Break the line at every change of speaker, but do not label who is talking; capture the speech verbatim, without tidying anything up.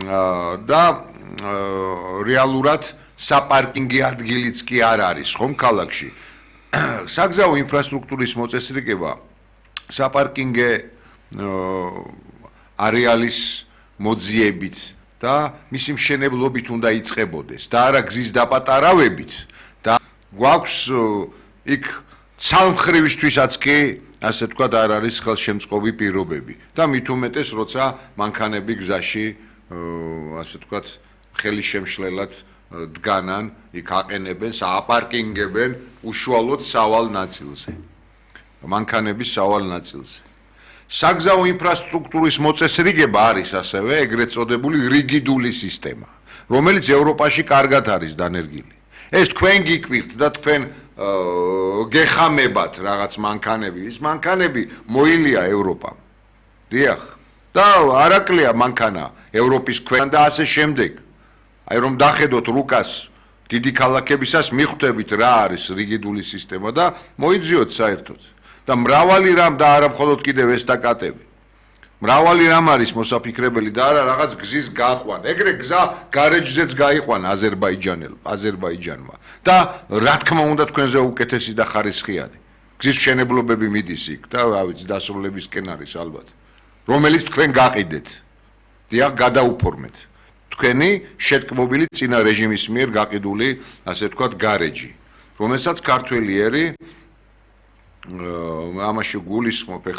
და რეალურად საპარკინგი ადგილიც კი არ არის ხომ ქალაქში. საგზაო ინფრასტრუქტურის მოწესრიგება საპარკინგე არეალის მოძიებით და მისი მშენებლობით უნდა იწყებოდეს და არა გზის დაპატარავებით და გვაქვს იქ ცალმხრივისთვისაც კი ასე თქვა არ არის ხელშემწყობი პირობები და მით უმეტეს როცა მანქანები გზაში ასე თქვა ხელისშემშლელად დგანან იქ აყენებენ სააპარკინგებენ უშუალოდ სავალ ნაწილზე მანქანების სავალ ნაწილზე საგზაო ინფრასტრუქტურის მოწესრიგება არის ასევე ეგრეთ წოდებული რიგიდული სისტემა რომელიც ევროპაში კარგად არის დანერგილი ეს თქვენ გიკვირთ და თქვენ გეხამებათ რაღაც მანქანები ის მანქანები მოილია ევროპამ დიახ და არაკლია მანქანა ევროპის ქვენ და ასე შემდეგ აი რომ დახედოთ რუკას დიდი ქალაქებისას მიხვდებით რა არის რიგიდული სისტემა და მოიძიოთ საერთოდ და მრავალი რამ და არა მხოლოდ კიდევ ესტაკატები მრავალი რამ არის მოსაფიქრებელი და არა რაღაც გზის გაყვან ეგრე გზა გარეჯზეც გაიყვანა აზერბაიჯანელმა აზერბაიჯანმა და რა თქმა უნდა თქვენზე უკეთესი და ხარისხიანი გზის მშენებლობები მიდის იქ და რა ვიცი დასრულებისკენ არის ალბათ რომელიც თქვენ გაყიდეთ დიახ გადაუფორმეთ თქვენი შეთქმობილი წინა რეჟიმის მიერ გაყიდული ასე თქვათ გარეჯი რომელსაც ქართველიერი ამაში გულისხმობ